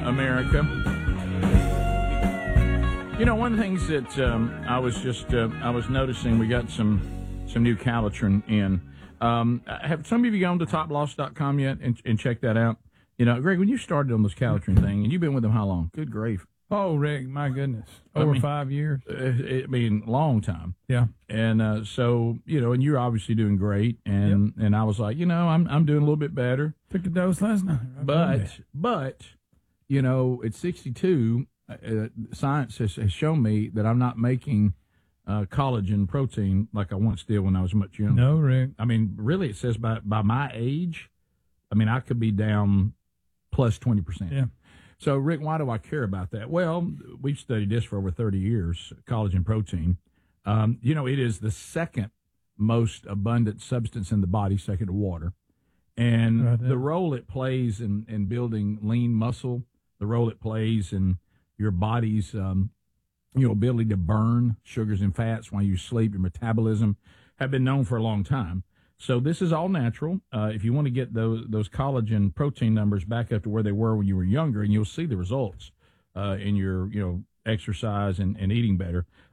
America. You know, one of the things that I was noticing, we got some new Calitrin in. Have some of you gone to toploss.com yet and checked that out? You know, Greg, when you started on this Calitrin thing, and you've been with them how long? Good grief. Oh, Rick, my goodness. Over 5 years. Long time. Yeah. And so, you know, and you're obviously doing great. And and I was like, you know, I'm doing a little bit better. Took a dose last night. But, you know, at 62, science has shown me that I'm not making collagen protein like I once did when I was much younger. No, Rick. I mean, really, it says by my age, I mean, I could be down plus 20%. Yeah. So, Rick, why do I care about that? Well, we've studied this for over 30 years, collagen protein. You know, it is the second most abundant substance in the body, second to water. And the role it plays in building lean muscle, the role it plays in your body's ability to burn sugars and fats while you sleep, your metabolism, have been known for a long time. So this is all natural. If you want to get those collagen protein numbers back up to where they were when you were younger, and you'll see the results in your exercise and eating better.